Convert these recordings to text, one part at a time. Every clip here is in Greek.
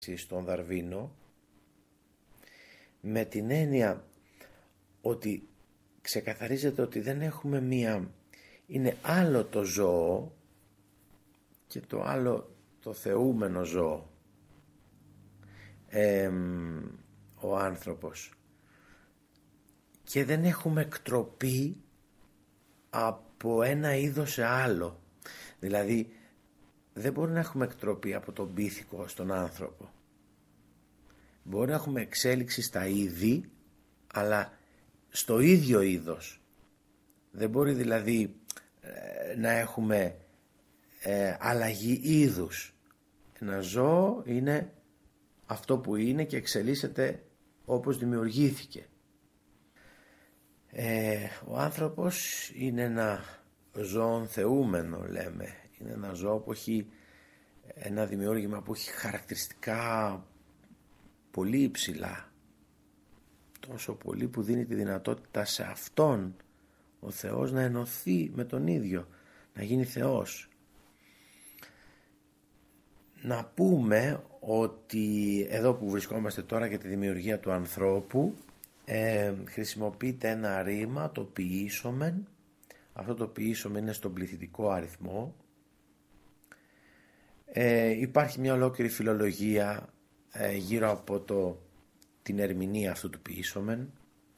στον Δαρβίνο, με την έννοια ότι ξεκαθαρίζεται ότι δεν έχουμε είναι άλλο το ζώο και το άλλο το θεούμενο ζώο, ο άνθρωπος, και δεν έχουμε εκτροπή από ένα είδος σε άλλο. Δηλαδή δεν μπορεί να έχουμε εκτροπή από τον πίθηκο στον άνθρωπο. Μπορεί να έχουμε εξέλιξη στα είδη, αλλά στο ίδιο είδος. Δεν μπορεί δηλαδή να έχουμε αλλαγή είδους. Ένα ζώο είναι αυτό που είναι και εξελίσσεται όπως δημιουργήθηκε. Ο άνθρωπος είναι ένα ζώο θεούμενο, λέμε. Είναι ένα ζώο που έχει ένα δημιούργημα που έχει χαρακτηριστικά πολύ υψηλά. Τόσο πολύ που δίνει τη δυνατότητα σε αυτόν ο Θεός να ενωθεί με τον ίδιο, να γίνει Θεός. Να πούμε ότι εδώ που βρισκόμαστε τώρα για τη δημιουργία του ανθρώπου χρησιμοποιείται ένα ρήμα, το ποιήσομεν. Αυτό το ποιήσομεν είναι στον πληθυντικό αριθμό. Υπάρχει μια ολόκληρη φιλολογία γύρω από την ερμηνεία αυτού του ποιήσομεν.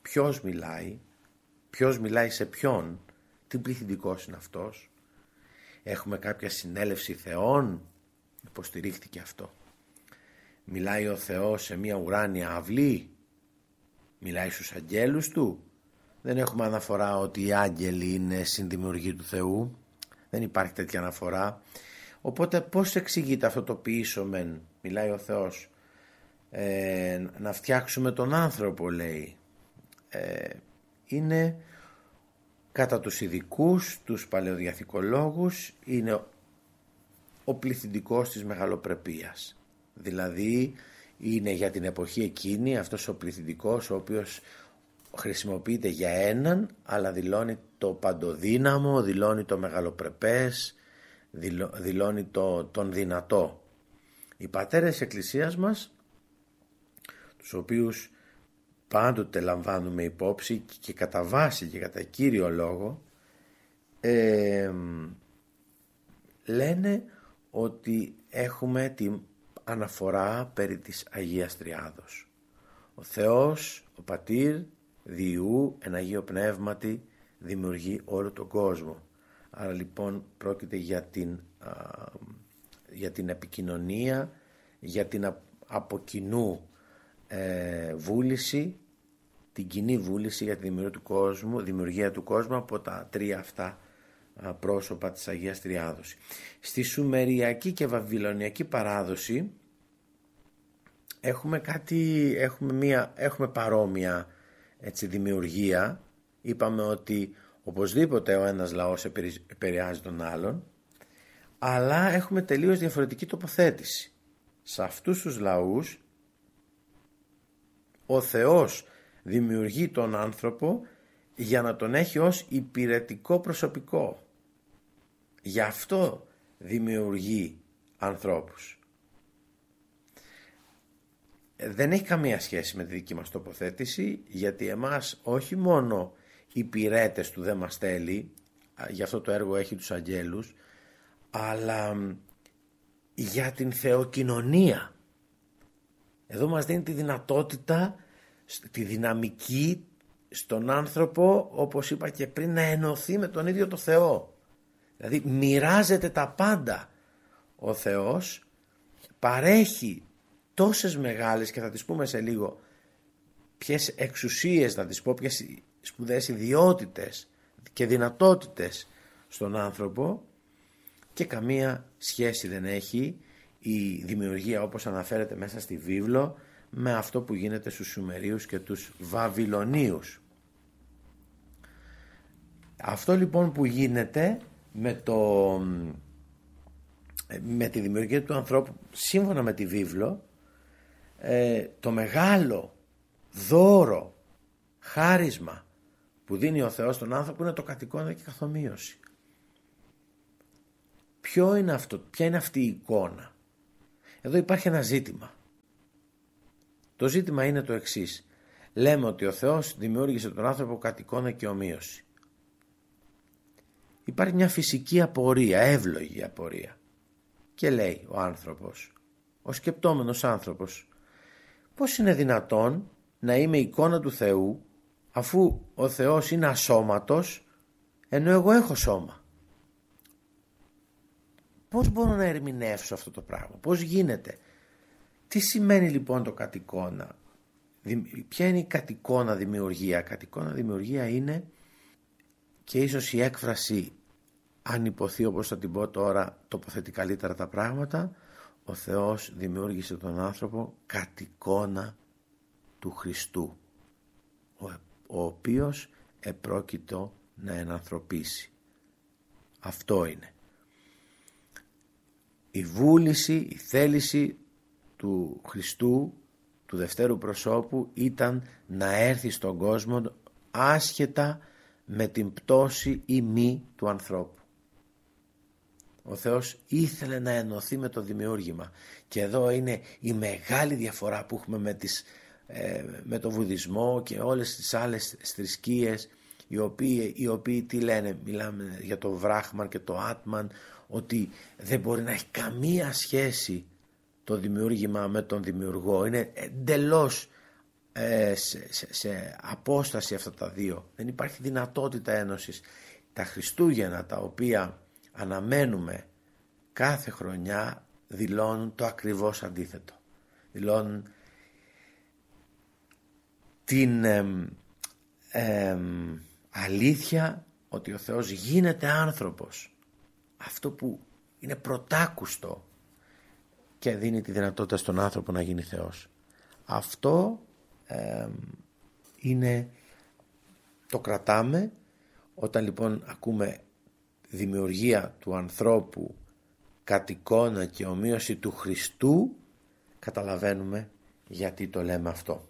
Ποιος μιλάει σε ποιον, τι πληθυντικός είναι αυτός. Έχουμε κάποια συνέλευση θεών, υποστηρίχθηκε αυτό. Μιλάει ο Θεός σε μια ουράνια αυλή, μιλάει στους αγγέλους του. Δεν έχουμε αναφορά ότι οι άγγελοι είναι συνδημιουργοί του Θεού, δεν υπάρχει τέτοια αναφορά. Οπότε πώς εξηγείται αυτό το ποιήσομεν, μιλάει ο Θεός, να φτιάξουμε τον άνθρωπο, λέει. Είναι κατά τους ειδικούς, τους παλαιοδιαθηκολόγους, είναι ο πληθυντικός της μεγαλοπρεπείας. Δηλαδή είναι για την εποχή εκείνη αυτός ο πληθυντικός, ο οποίος χρησιμοποιείται για έναν, αλλά δηλώνει το παντοδύναμο, δηλώνει το μεγαλοπρεπές, δηλώνει τον δυνατό. Οι πατέρες της Εκκλησίας μας, τους οποίους πάντοτε λαμβάνουμε υπόψη και κατά βάση και κατά κύριο λόγο, λένε ότι έχουμε την αναφορά περί της Αγίας Τριάδος. Ο Θεός, ο Πατήρ, Διού, εν Αγίο Πνεύματι, δημιουργεί όλο τον κόσμο. Άρα λοιπόν πρόκειται για την επικοινωνία, για την από κοινού βούληση, την κοινή βούληση για τη δημιουργία του κόσμου από τα τρία αυτά πρόσωπα της Αγίας Τριάδος. Στη Σουμεριακή και Βαβυλωνιακή παράδοση έχουμε παρόμοια δημιουργία. Είπαμε ότι οπωσδήποτε ο ένας λαός επηρεάζει τον άλλον, αλλά έχουμε τελείως διαφορετική τοποθέτηση. Σε αυτούς τους λαούς ο Θεός δημιουργεί τον άνθρωπο για να τον έχει ως υπηρετικό προσωπικό. Γι' αυτό δημιουργεί ανθρώπους. Δεν έχει καμία σχέση με τη δική μας τοποθέτηση, γιατί εμάς όχι μόνο υπηρέτες του δεν μας θέλει, γι' αυτό το έργο έχει τους αγγέλους, αλλά για την θεοκοινωνία. Εδώ μας δίνει τη δυνατότητα, τη δυναμική στον άνθρωπο, όπως είπα και πριν, να ενωθεί με τον ίδιο το Θεό. Δηλαδή μοιράζεται τα πάντα. Ο Θεός παρέχει τόσες μεγάλες, και θα τις πούμε σε λίγο ποιες εξουσίες, θα τις πω ποιες σπουδαίες ιδιότητες και δυνατότητες στον άνθρωπο, και καμία σχέση δεν έχει η δημιουργία, όπως αναφέρεται μέσα στη βίβλο, με αυτό που γίνεται στους Σουμερίους και τους Βαβυλωνίους. Αυτό λοιπόν που γίνεται με τη δημιουργία του ανθρώπου, σύμφωνα με τη βίβλο, το μεγάλο δώρο, χάρισμα που δίνει ο Θεός στον άνθρωπο είναι το κατοικώνα και καθομοίωση. Ποια είναι αυτή η εικόνα? Εδώ υπάρχει ένα ζήτημα. Το ζήτημα είναι το εξής. Λέμε ότι ο Θεός δημιούργησε τον άνθρωπο κατ' εικόνα και ομοίωση. Υπάρχει μια φυσική απορία, εύλογη απορία. Και λέει ο άνθρωπος, ο σκεπτόμενος άνθρωπος, πώς είναι δυνατόν να είμαι εικόνα του Θεού αφού ο Θεός είναι ασώματος ενώ εγώ έχω σώμα? Πώς μπορώ να ερμηνεύσω αυτό το πράγμα? Πώς γίνεται? Τι σημαίνει λοιπόν το κατ' εικόνα? Ποια είναι η κατ' εικόνα δημιουργία? Κατ' εικόνα δημιουργία είναι, και ίσως η έκφραση, αν υποθεί όπως θα την πω τώρα, τοποθετεί καλύτερα τα πράγματα, ο Θεός δημιούργησε τον άνθρωπο κατ' εικόνα του Χριστού, ο οποίος επρόκειτο να ενανθρωπίσει. Αυτό είναι. Η βούληση, η θέληση του Χριστού, του δευτέρου προσώπου, ήταν να έρθει στον κόσμο άσχετα με την πτώση ή μη του ανθρώπου. Ο Θεός ήθελε να ενωθεί με το δημιούργημα, και εδώ είναι η μεγάλη διαφορά που έχουμε με το βουδισμό και όλες τις άλλες θρησκείες, οι οποίοι τι λένε? Μιλάμε για το Βράχμαν και το Άτμαν, ότι δεν μπορεί να έχει καμία σχέση το δημιούργημα με τον δημιουργό. Είναι εντελώς σε απόσταση αυτά τα δύο. Δεν υπάρχει δυνατότητα ένωσης. Τα Χριστούγεννα, τα οποία αναμένουμε κάθε χρονιά, δηλώνουν το ακριβώς αντίθετο. Δηλώνουν την αλήθεια ότι ο Θεός γίνεται άνθρωπος. Αυτό που είναι πρωτάκουστο και δίνει τη δυνατότητα στον άνθρωπο να γίνει Θεός. Αυτό είναι, το κρατάμε. Όταν λοιπόν ακούμε δημιουργία του ανθρώπου κατ' εικόνα και ομοίωση του Χριστού, καταλαβαίνουμε γιατί το λέμε αυτό.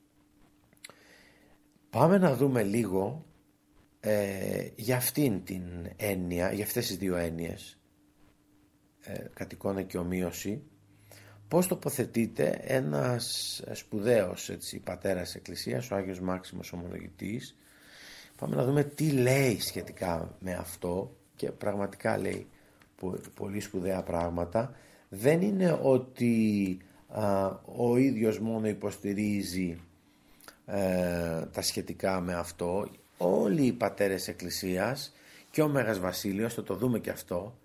Πάμε να δούμε λίγο για αυτήν την έννοια, για αυτές τις δύο έννοιες, κατ' εικόνα και ομοίωση, πώς τοποθετείται ένας σπουδαίος πατέρας της Εκκλησίας, ο Άγιος Μάξιμος Ομολογητής. Πάμε να δούμε τι λέει σχετικά με αυτό, και πραγματικά λέει πολύ σπουδαία πράγματα. Δεν είναι ότι ο ίδιος μόνο υποστηρίζει τα σχετικά με αυτό. Όλοι οι πατέρες της Εκκλησίας και ο Μέγας Βασίλειος, θα το δούμε και αυτό,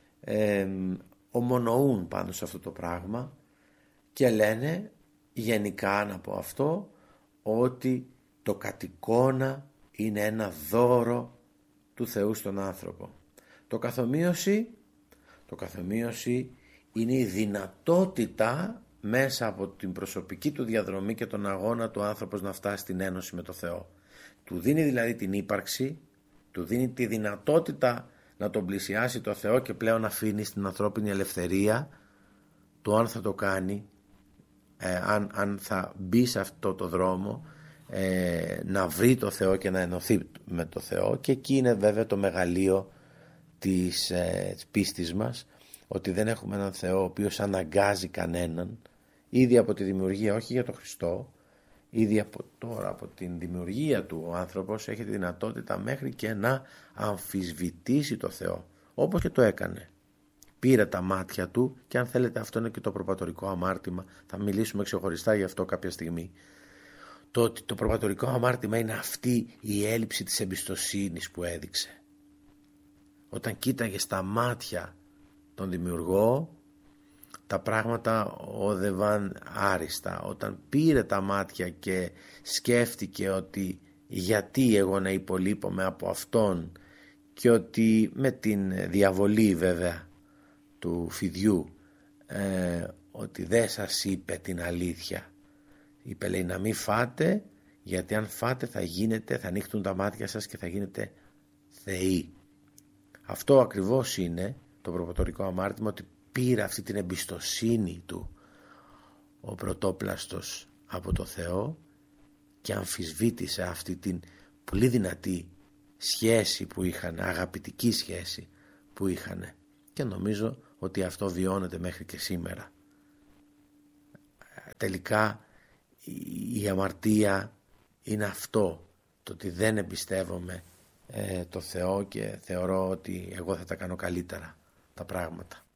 ομονοούν πάνω σε αυτό το πράγμα και λένε γενικά, να πω αυτό, ότι το κατ' εικόνα είναι ένα δώρο του Θεού στον άνθρωπο. Το καθομοίωση είναι η δυνατότητα μέσα από την προσωπική του διαδρομή και τον αγώνα του άνθρωπος να φτάσει στην ένωση με το Θεό. Του δίνει δηλαδή την ύπαρξη, του δίνει τη δυνατότητα να τον πλησιάσει το Θεό, και πλέον αφήνει στην ανθρώπινη ελευθερία το αν θα το κάνει, αν θα μπει σε αυτό το δρόμο, να βρει το Θεό και να ενωθεί με το Θεό. Και εκεί είναι βέβαια το μεγαλείο της πίστης μας, ότι δεν έχουμε έναν Θεό ο οποίος αναγκάζει κανέναν, ήδη από τη δημιουργία, όχι για τον Χριστό, ήδη από την δημιουργία του ο άνθρωπος έχει τη δυνατότητα μέχρι και να αμφισβητήσει το Θεό, όπως και το έκανε. Πήρε τα μάτια του, και αν θέλετε αυτό είναι και το προπατορικό αμάρτημα, θα μιλήσουμε ξεχωριστά γι' αυτό κάποια στιγμή. Το ότι το προπατορικό αμάρτημα είναι αυτή η έλλειψη της εμπιστοσύνης που έδειξε. Όταν κοίταγε στα μάτια τον δημιουργό, τα πράγματα όδευαν άριστα. Όταν πήρε τα μάτια και σκέφτηκε ότι γιατί εγώ να υπολείπομαι από αυτόν, και ότι με την διαβολή βέβαια του φιδιού, ότι δεν σας είπε την αλήθεια. Είπε, λέει, να μην φάτε, γιατί αν φάτε θα ανοίχτουν τα μάτια σας και θα γίνετε θεοί. Αυτό ακριβώς είναι το προπατορικό αμάρτημα, ότι πήρε αυτή την εμπιστοσύνη του ο πρωτόπλαστος από το Θεό και αμφισβήτησε αυτή την πολύ δυνατή σχέση που είχαν, αγαπητική σχέση που είχαν, και νομίζω ότι αυτό βιώνεται μέχρι και σήμερα. Τελικά η αμαρτία είναι αυτό, το ότι δεν εμπιστεύομαι το Θεό και θεωρώ ότι εγώ θα τα κάνω καλύτερα τα πράγματα.